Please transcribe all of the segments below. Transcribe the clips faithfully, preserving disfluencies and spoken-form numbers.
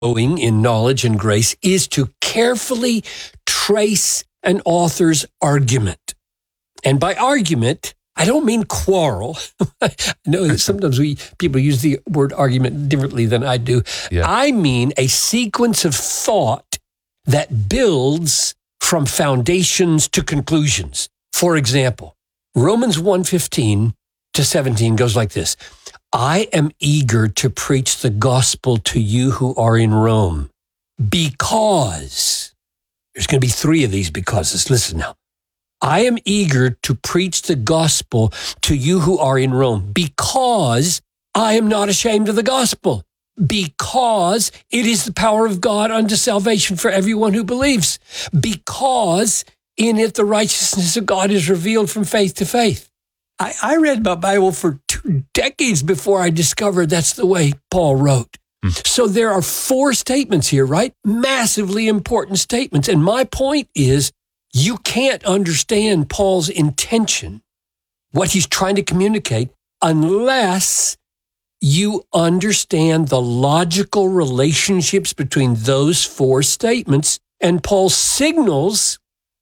growing in knowledge and grace is to carefully trace an author's argument. And by argument, I don't mean quarrel. I know that sometimes we people use the word argument differently than I do. Yeah. I mean a sequence of thought that builds from foundations to conclusions. For example, Romans one fifteen to seventeen goes like this. I am eager to preach the gospel to you who are in Rome because, there's going to be three of these becauses. Listen now. I am eager to preach the gospel to you who are in Rome because I am not ashamed of the gospel, because it is the power of God unto salvation for everyone who believes, because in it the righteousness of God is revealed from faith to faith. I, I read my Bible for two decades before I discovered that's the way Paul wrote. Mm. So there are four statements here, right? Massively important statements. And my point is, you can't understand Paul's intention, what he's trying to communicate, unless you understand the logical relationships between those four statements. And Paul signals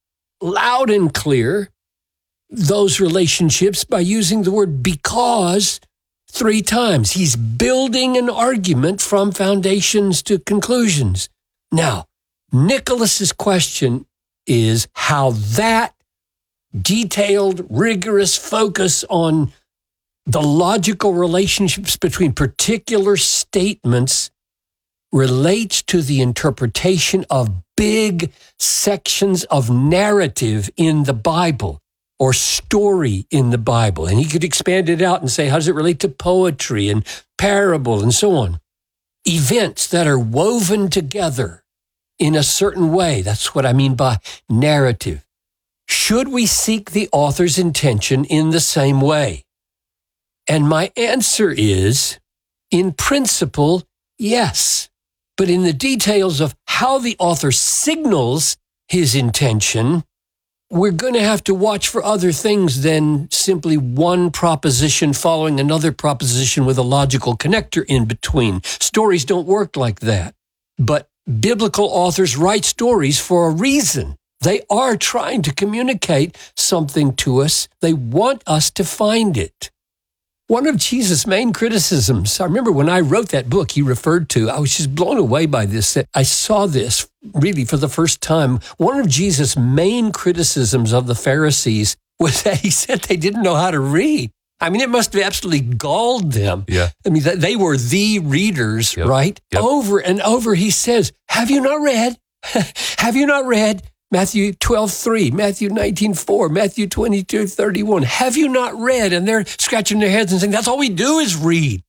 loud and clear those relationships by using the word because three times. He's building an argument from foundations to conclusions. Now, Nicholas's question is how that detailed, rigorous focus on the logical relationships between particular statements relates to the interpretation of big sections of narrative in the Bible or story in the Bible. And he could expand it out and say, how does it relate to poetry and parable and so on? Events that are woven together in a certain way. That's what I mean by narrative. Should we seek the author's intention in the same way? And my answer is, in principle, yes. But in the details of how the author signals his intention, we're going to have to watch for other things than simply one proposition following another proposition with a logical connector in between. Stories don't work like that. But biblical authors write stories for a reason. They are trying to communicate something to us. They want us to find it. One of Jesus' main criticisms, I remember when I wrote that book he referred to, I was just blown away by this, that I saw this really for the first time. One of Jesus' main criticisms of the Pharisees was that he said they didn't know how to read. I mean, it must have absolutely galled them. Yeah. I mean, they were the readers, yep. right? Yep. Over and over he says, have you not read? Have you not read? Matthew twelve three, Matthew nineteen four, Matthew twenty-two thirty-one. Have you not read? And they're scratching their heads and saying, that's all we do is read.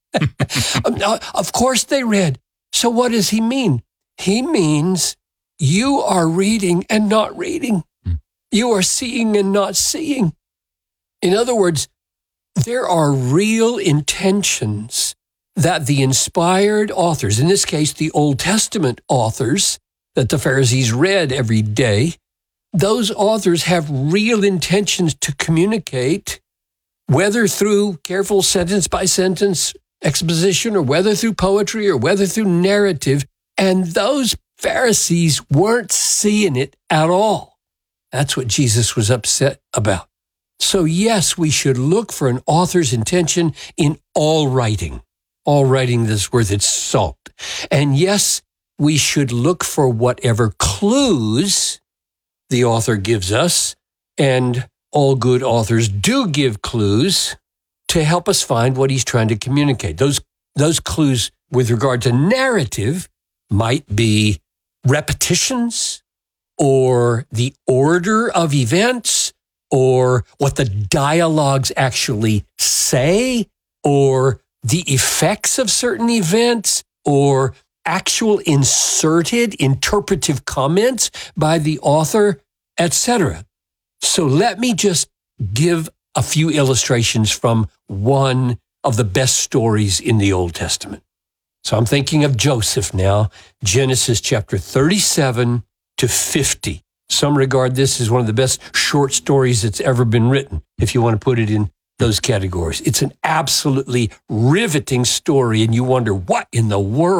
Of course they read. So what does he mean? He means you are reading and not reading. You are seeing and not seeing. In other words, there are real intentions that the inspired authors, in this case, the Old Testament authors, that the Pharisees read every day, those authors have real intentions to communicate, whether through careful sentence by sentence exposition or whether through poetry or whether through narrative. And those Pharisees weren't seeing it at all. That's what Jesus was upset about. So yes, we should look for an author's intention in all writing, all writing that's worth its salt. And yes, we should look for whatever clues the author gives us, and all good authors do give clues to help us find what he's trying to communicate. Those, those clues with regard to narrative might be repetitions or the order of events or what the dialogues actually say or the effects of certain events or actual inserted interpretive comments by the author, et cetera. So let me just give a few illustrations from one of the best stories in the Old Testament. So I'm thinking of Joseph now, Genesis chapter thirty-seven to fifty. Some regard this as one of the best short stories that's ever been written, if you want to put it in those categories. It's an absolutely riveting story, and you wonder, what in the world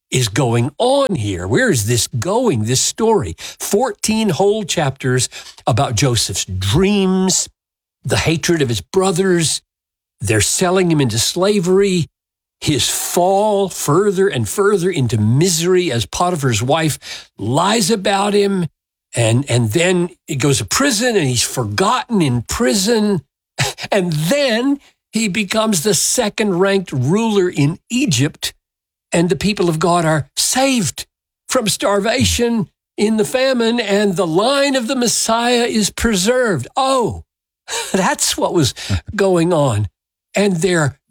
is going on here? Where is this going, this story? fourteen whole chapters about Joseph's dreams, the hatred of his brothers, they're selling him into slavery, his fall further and further into misery as Potiphar's wife lies about him, and, and then he goes to prison and he's forgotten in prison, and then he becomes the second-ranked ruler in Egypt, and the people of God are saved from starvation in the famine, and the line of the Messiah is preserved. Oh, that's what was going on. And there are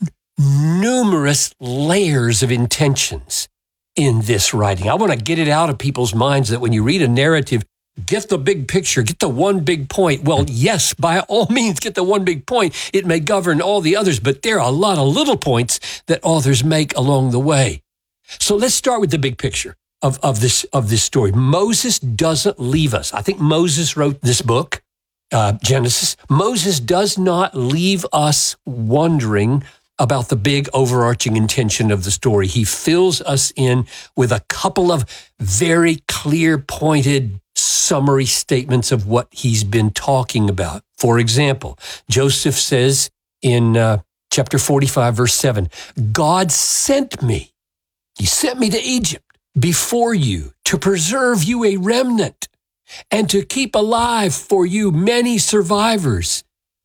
numerous layers of intentions in this writing. I want to get it out of people's minds that when you read a narrative, get the big picture, get the one big point. Well, yes, by all means, get the one big point. It may govern all the others, but there are a lot of little points that authors make along the way. So let's start with the big picture of, of this of this story. Moses doesn't leave us. I think Moses wrote this book, uh, Genesis. Moses does not leave us wondering about the big overarching intention of the story. He fills us in with a couple of very clear, pointed summary statements of what he's been talking about. For example, Joseph says in uh, chapter forty-five, verse seven, God sent me. He sent me to Egypt before you to preserve you a remnant and to keep alive for you many survivors.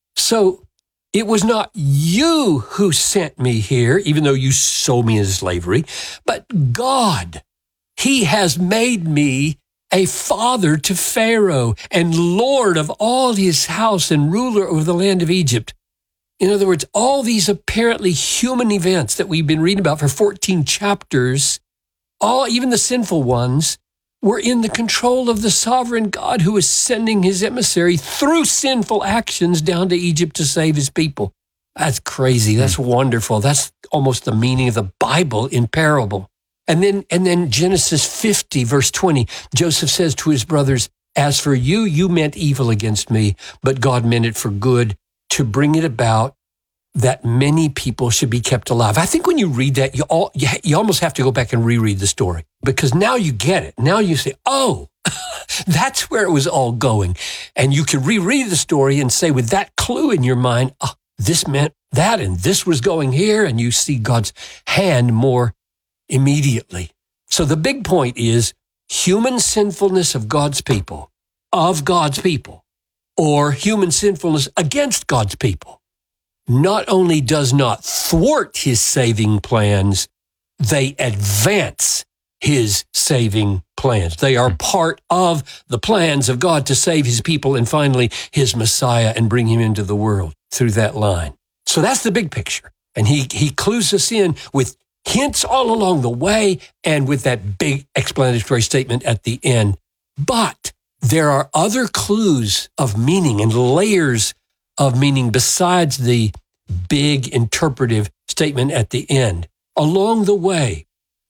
So it was not you who sent me here, even though you sold me into slavery, but God. He has made me a father to Pharaoh and Lord of all his house and ruler over the land of Egypt. In other words, all these apparently human events that we've been reading about for fourteen chapters, all, even the sinful ones, were in the control of the sovereign God who is sending his emissary through sinful actions down to Egypt to save his people. That's crazy. That's wonderful. That's almost the meaning of the Bible in parable. And then, and then Genesis fifty, verse twenty, Joseph says to his brothers, as for you, you meant evil against me, but God meant it for good, to bring it about that many people should be kept alive. I think when you read that, you all you, you almost have to go back and reread the story, because now you get it. Now you say, oh, that's where it was all going. And you can reread the story and say, with that clue in your mind, oh, this meant that, and this was going here, and you see God's hand more immediately. So the big point is human sinfulness of God's people, of God's people, or human sinfulness against God's people, not only does not thwart his saving plans, they advance his saving plans. They are part of the plans of God to save his people and finally his Messiah and bring him into the world through that line. So that's the big picture. And he, he clues us in with hints all along the way and with that big explanatory statement at the end. But there are other clues of meaning and layers of meaning besides the big interpretive statement at the end. Along the way,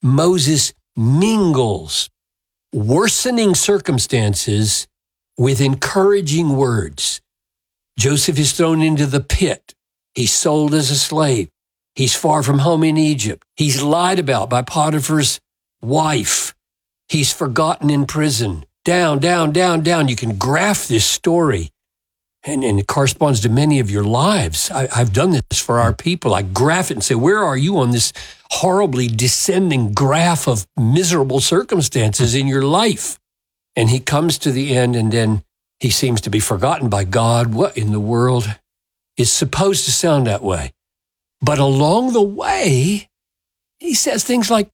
Moses mingles worsening circumstances with encouraging words. Joseph is thrown into the pit. He's sold as a slave. He's far from home in Egypt. He's lied about by Potiphar's wife. He's forgotten in prison. Down, down, down, down. You can graph this story. And, and it corresponds to many of your lives. I, I've done this for our people. I graph it and say, where are you on this horribly descending graph of miserable circumstances in your life? And he comes to the end, and then he seems to be forgotten by God. What in the world? It's supposed to sound that way. But along the way, he says things like,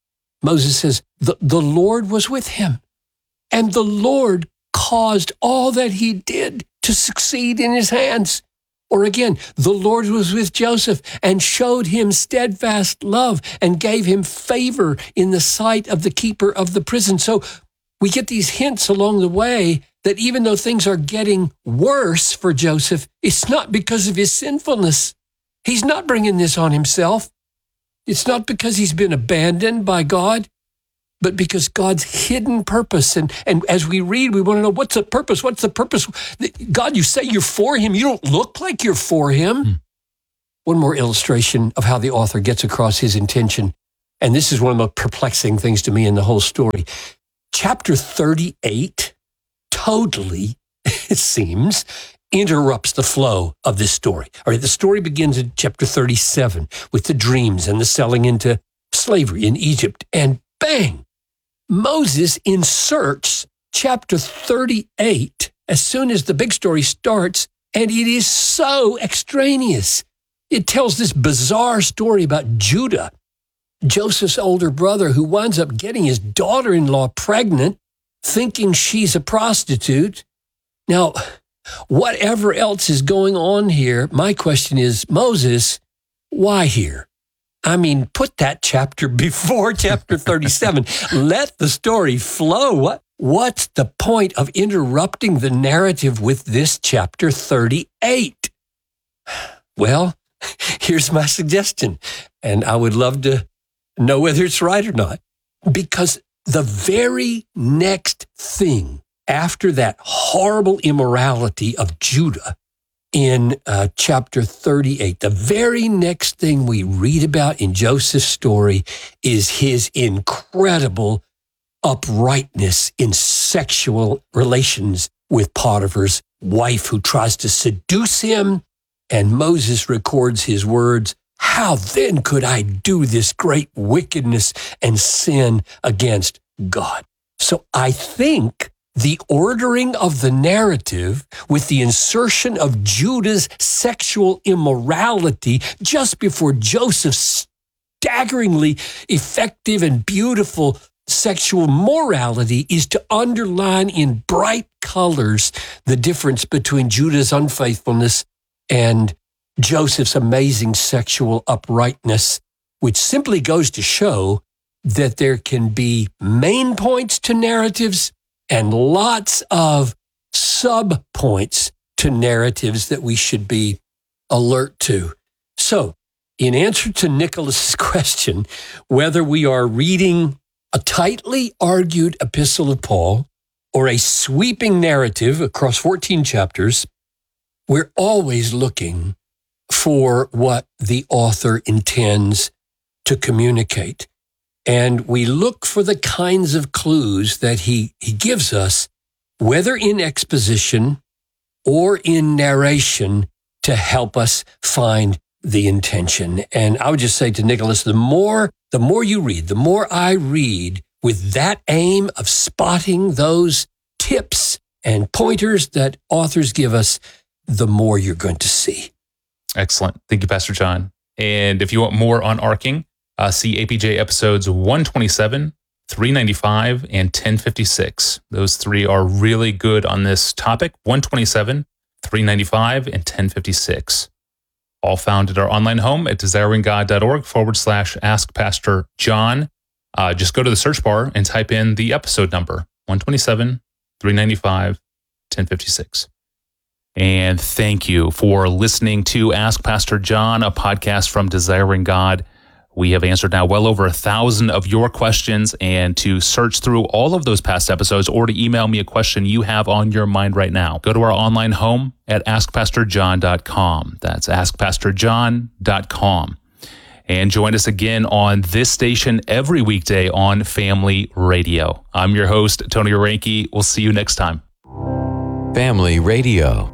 Moses says, the, the Lord was with him, and the Lord caused all that he did to succeed in his hands. Or again, the Lord was with Joseph and showed him steadfast love and gave him favor in the sight of the keeper of the prison. So we get these hints along the way that even though things are getting worse for Joseph, it's not because of his sinfulness. He's not bringing this on himself. It's not because he's been abandoned by God, but because God's hidden purpose. And, and as we read, we want to know, what's the purpose? What's the purpose? God, you say you're for him. You don't look like you're for him. Hmm. One more illustration of how the author gets across his intention. and this is one of the most perplexing things to me in the whole story. Chapter thirty-eight totally, it seems, interrupts the flow of this story. All right, the story begins in chapter thirty-seven with the dreams and the selling into slavery in Egypt. And bang, Moses inserts chapter thirty-eight as soon as the big story starts, and it is so extraneous. It tells this bizarre story about Judah, Joseph's older brother, who winds up getting his daughter-in-law pregnant, thinking she's a prostitute. Now, whatever else is going on here, my question is, Moses, why here? I mean, put that chapter before chapter thirty-seven. Let the story flow. What, what's the point of interrupting the narrative with this chapter thirty-eight? Well, here's my suggestion, and I would love to know whether it's right or not. Because the very next thing after that horrible immorality of Judah in uh, chapter thirty-eight, the very next thing we read about in Joseph's story is his incredible uprightness in sexual relations with Potiphar's wife, who tries to seduce him. And Moses records his words, "How then could I do this great wickedness and sin against God?" So I think the ordering of the narrative with the insertion of Judah's sexual immorality just before Joseph's staggeringly effective and beautiful sexual morality is to underline in bright colors the difference between Judah's unfaithfulness and Joseph's amazing sexual uprightness, which simply goes to show that there can be main points to narratives and lots of sub-points to narratives that we should be alert to. So, in answer to Nicholas's question, whether we are reading a tightly argued epistle of Paul or a sweeping narrative across fourteen chapters, we're always looking for what the author intends to communicate. And we look for the kinds of clues that he, he gives us, whether in exposition or in narration, to help us find the intention. And I would just say to Nicholas, the more, the more you read, the more I read with that aim of spotting those tips and pointers that authors give us, the more you're going to see. Excellent. Thank you, Pastor John. And if you want more on arcing, uh, see A P J episodes one twenty-seven, three ninety-five, and ten fifty-six. Those three are really good on this topic, one twenty-seven, three ninety-five, and ten fifty-six. All found at our online home at desiringgod.org forward slash Ask Pastor John. Uh, just go to the search bar and type in the episode number, one twenty-seven, three ninety-five, ten fifty-six. And thank you for listening to Ask Pastor John, a podcast from Desiring God. We have answered now well over a thousand of your questions, and to search through all of those past episodes or to email me a question you have on your mind right now, go to our online home at ask pastor john dot com. That's ask pastor john dot com. And join us again on this station every weekday on Family Radio. I'm your host, Tony Orenke. We'll see you next time. Family Radio.